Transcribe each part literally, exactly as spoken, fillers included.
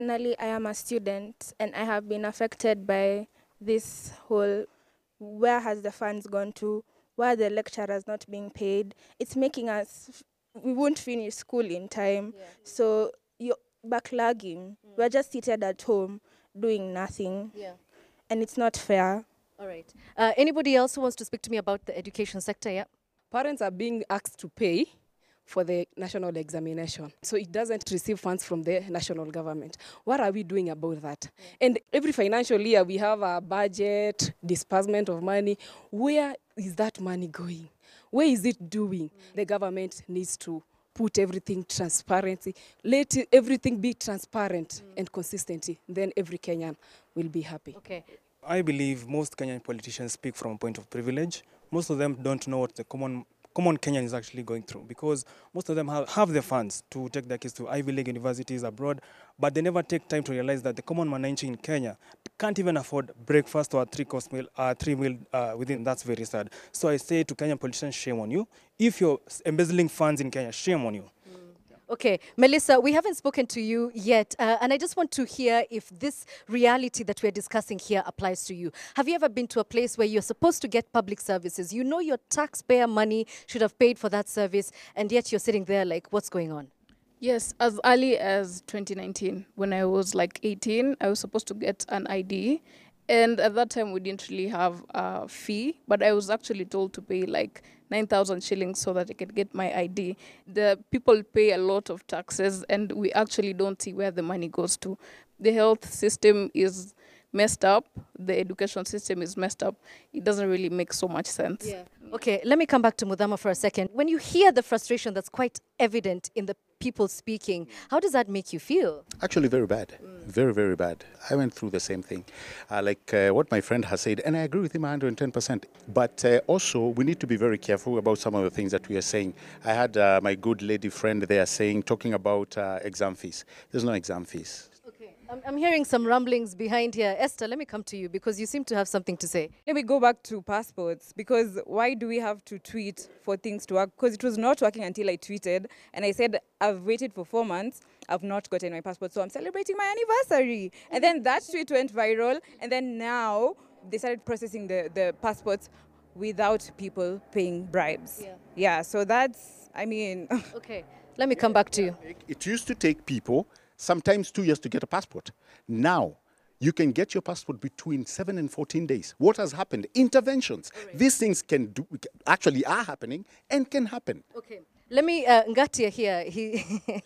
Personally, I am a student and I have been affected by this whole where has the funds gone to, why the lecturers not being paid. It's making us, we won't finish school in time. Yeah. So you're backlogging. Mm. We're just seated at home doing nothing. Yeah. And it's not fair. All right. Uh, anybody else who wants to speak to me about the education sector? Yeah. Parents are being asked to pay for the national examination. So it doesn't receive funds from the national government. What are we doing about that? Yeah. And every financial year we have a budget, disbursement of money. Where is that money going? Where is it doing? Mm. The government needs to put everything transparency. Let everything be transparent mm. and consistent. Then every Kenyan will be happy. Okay. I believe most Kenyan politicians speak from a point of privilege. Most of them don't know what the common common Kenyan is actually going through, because most of them have, have the funds to take their kids to Ivy League universities abroad, but they never take time to realize that the common Mwananchi in Kenya can't even afford breakfast or a three-course meal, uh, three meal uh, within. That's very sad. So I say to Kenyan politicians, shame on you. If you're embezzling funds in Kenya, shame on you. Okay, Melissa, we haven't spoken to you yet, uh, and I just want to hear if this reality that we're discussing here applies to you. Have you ever been to a place where you're supposed to get public services? You know your taxpayer money should have paid for that service, and yet you're sitting there like, what's going on? Yes, as early as twenty nineteen, when I was like eighteen, I was supposed to get an I D. And at that time, we didn't really have a fee, but I was actually told to pay like nine thousand shillings so that I could get my I D. The people pay a lot of taxes, and we actually don't see where the money goes to. The health system is messed up. The education system is messed up. It doesn't really make so much sense. Yeah. Okay, let me come back to Mudhama for a second. When you hear the frustration that's quite evident in the people speaking, how does that make you feel? Actually, very bad. Mm. Very, very bad. I went through the same thing. Uh, like uh, what my friend has said, and I agree with him one hundred ten percent. But uh, also, we need to be very careful about some of the things that we are saying. I had uh, my good lady friend there saying, talking about uh, exam fees. There's no exam fees. I'm, I'm hearing some rumblings behind here. Esther, let me come to you because you seem to have something to say. Let me go back to passports, because why do we have to tweet for things to work? Because it was not working until I tweeted and I said, I've waited for four months, I've not gotten my passport, so I'm celebrating my anniversary. And then that tweet went viral, and then now they started processing the, the passports without people paying bribes. Yeah, yeah, so that's, I mean... Okay, let me come back to you. It used to take people sometimes two years to get a passport. Now, you can get your passport between seven and fourteen days. What has happened? Interventions. Right. These things can do, actually are happening and can happen. Okay. Let me, uh, Ngatia here, he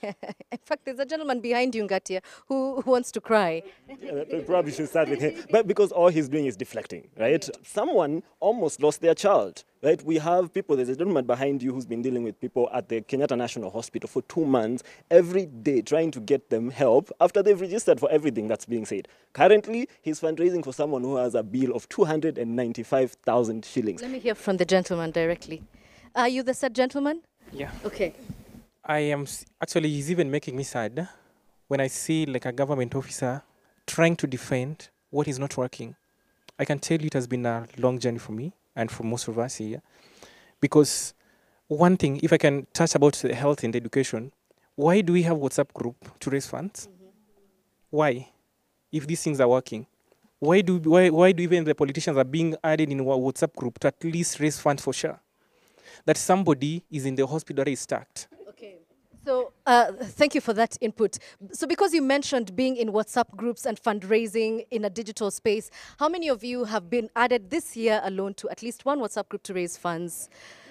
in fact, there's a gentleman behind you, Ngatia, who, who wants to cry. Yeah, probably should start with him. But because all he's doing is deflecting, right? Someone almost lost their child, right? We have people, there's a gentleman behind you who's been dealing with people at the Kenyatta National Hospital for two months, every day trying to get them help after they've registered for everything that's being said. Currently, he's fundraising for someone who has a bill of two hundred ninety-five thousand shillings. Let me hear from the gentleman directly. Are you the said gentleman? Yeah. Okay. I am actually, he's even making me sad when I see like a government officer trying to defend what is not working. I can tell you it has been a long journey for me and for most of us here. Because one thing, if I can touch about the health and education, why do we have WhatsApp group to raise funds? Mm-hmm. Why? If these things are working. Why do, why, why do even the politicians are being added in a WhatsApp group to at least raise funds for sure? That somebody is in the hospital that is stacked. Okay. So uh, thank you for that input. So because you mentioned being in WhatsApp groups and fundraising in a digital space, how many of you have been added this year alone to at least one WhatsApp group to raise funds?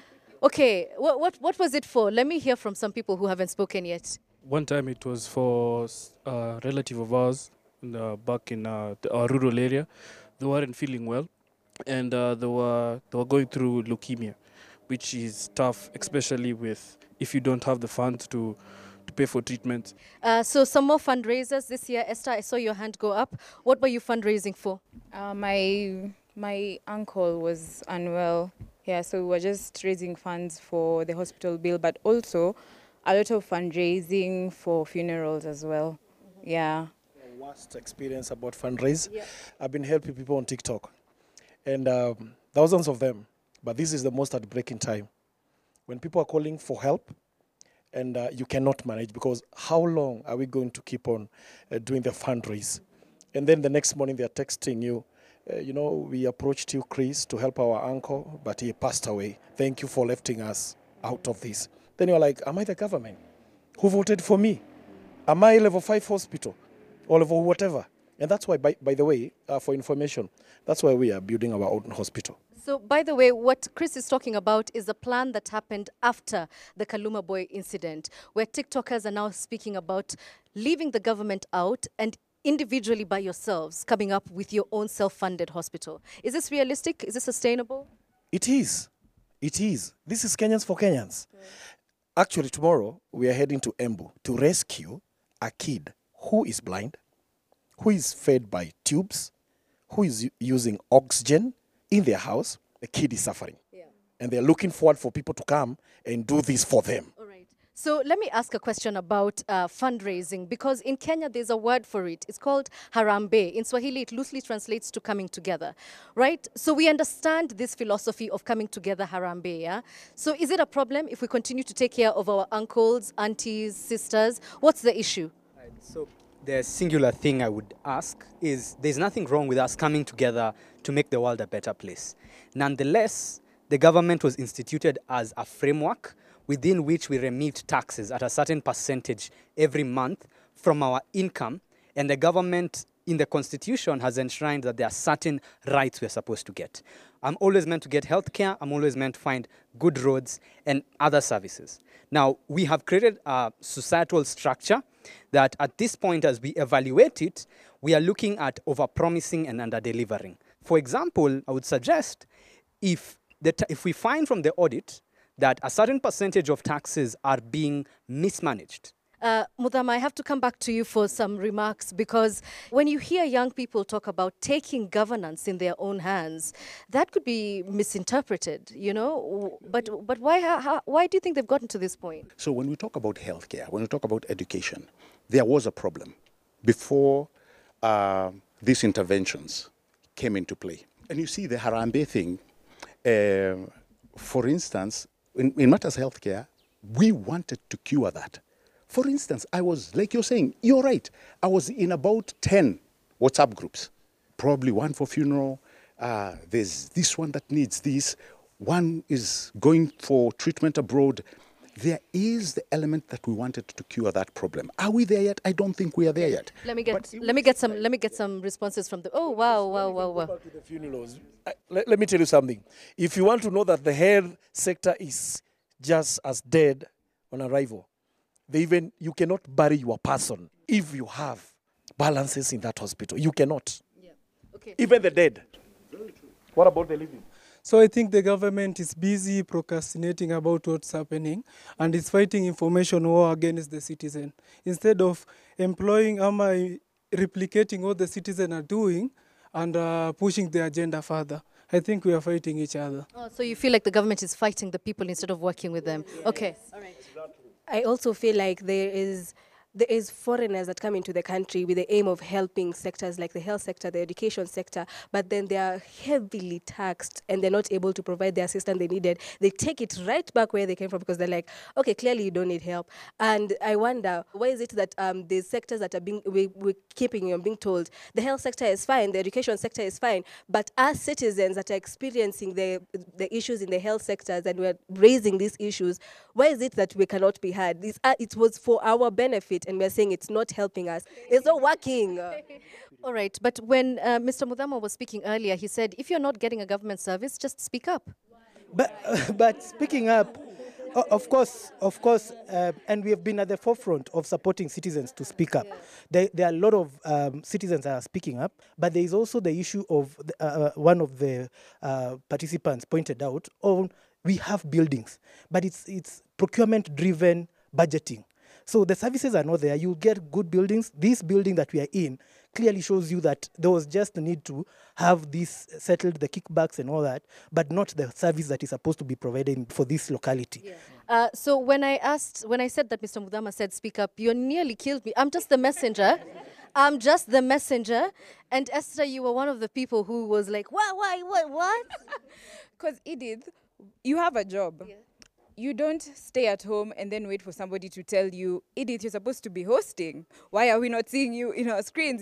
Okay, what, what, what was it for? Let me hear from some people who haven't spoken yet. One time it was for a relative of ours in the, back in uh, the, our rural area. They weren't feeling well, and uh, they, were, they were going through leukemia, which is tough, especially with if you don't have the funds to, to pay for treatment. Uh, so some more fundraisers this year. Esther, I saw your hand go up. What were you fundraising for? Uh, my, my uncle was unwell. Yeah, so we were just raising funds for the hospital bill, but also a lot of fundraising for funerals as well. Mm-hmm. Yeah. My worst experience about fundraise, yeah. I've been helping people on TikTok, and um, thousands of them. But this is the most heartbreaking time when people are calling for help and uh, you cannot manage, because how long are we going to keep on uh, doing the fundraise? And then the next morning they're texting you, uh, you know, we approached you, Chris, to help our uncle, but he passed away. Thank you for lifting us out of this. Then you're like, am I the government? Who voted for me? Am I level five hospital or level whatever? And that's why, by, by the way, uh, for information, that's why we are building our own hospital. So, by the way, what Chris is talking about is a plan that happened after the Kaluma Boy incident, where TikTokers are now speaking about leaving the government out and individually by yourselves coming up with your own self-funded hospital. Is this realistic? Is this sustainable? It is. It is. This is Kenyans for Kenyans. Right. Actually, tomorrow we are heading to Embu to rescue a kid who is blind, who is fed by tubes, who is using oxygen in their house. The kid is suffering. Yeah. And they're looking forward for people to come and do this for them. All right. So let me ask a question about uh, fundraising, because in Kenya there's a word for it. It's called Harambee. In Swahili, it loosely translates to coming together, right? So we understand this philosophy of coming together, Harambee, yeah? So is it a problem if we continue to take care of our uncles, aunties, sisters? What's the issue? Right. So the singular thing I would ask is there's nothing wrong with us coming together to make the world a better place. Nonetheless, the government was instituted as a framework within which we remit taxes at a certain percentage every month from our income, and the government in the constitution has enshrined that there are certain rights we're supposed to get. I'm always meant to get healthcare, I'm always meant to find good roads and other services. Now, we have created a societal structure that at this point, as we evaluate it, we are looking at over-promising and under-delivering. For example, I would suggest if, the if we find from the audit that a certain percentage of taxes are being mismanaged. Uh, Muthama, I have to come back to you for some remarks, because when you hear young people talk about taking governance in their own hands, that could be misinterpreted, you know? But, but why, how, why do you think they've gotten to this point? So when we talk about healthcare, when we talk about education, there was a problem before uh, these interventions came into play. And you see the Harambee thing, uh, for instance, In, in matters of healthcare, we wanted to cure that. For instance, I was, like you're saying, you're right, I was in about ten WhatsApp groups, probably one for funeral, uh, there's this one that needs this, one is going for treatment abroad. There is the element that we wanted to cure that problem. Are we there yet? I don't think we are there yet. Let me get, let me get some, let me get some responses from the, oh, wow, wow, wow, wow. To the funerals. I, let, let me tell you something. If you want to know that the health sector is just as dead on arrival, they even, you cannot bury your person if you have balances in that hospital. You cannot. Yeah. Okay. Even the dead. Very true. What about the living? So I think the government is busy procrastinating about what's happening and is fighting information war against the citizen. Instead of employing or replicating what the citizens are doing and uh, pushing the agenda further. I think we are fighting each other. Oh, so you feel like the government is fighting the people instead of working with them. Yes. Okay. All right. I also feel like there is there is foreigners that come into the country with the aim of helping sectors like the health sector, the education sector, but then they are heavily taxed and they're not able to provide the assistance they needed. They take it right back where they came from because they're like, okay, clearly you don't need help. And I wonder, why is it that um, the sectors that are being, we, we're keeping and being told, the health sector is fine, the education sector is fine, but as citizens that are experiencing the, the issues in the health sectors and we're raising these issues, why is it that we cannot be heard? This, uh, it was for our benefit, and we're saying it's not helping us. It's not working. All right, but when uh, Mister Muthama was speaking earlier, he said, if you're not getting a government service, just speak up. But, uh, but speaking up, uh, of course, of course, uh, and we have been at the forefront of supporting citizens to speak up. Yeah. There, there are a lot of um, citizens that are speaking up, but there is also the issue of the, uh, one of the uh, participants pointed out, oh, we have buildings, but it's, it's procurement-driven budgeting. So the services are not there. You get good buildings. This building that we are in clearly shows you that there was just a need to have this settled, the kickbacks and all that, but not the service that is supposed to be provided for this locality. Yeah. Uh, so when I asked, when I said that Mister Muthama said speak up, you nearly killed me. I'm just the messenger. I'm just the messenger. And Esther, you were one of the people who was like, what, why, what, what? Because Edith, you have a job. Yeah. You don't stay at home and then wait for somebody to tell you, Edith, you're supposed to be hosting. Why are we not seeing you in our screens?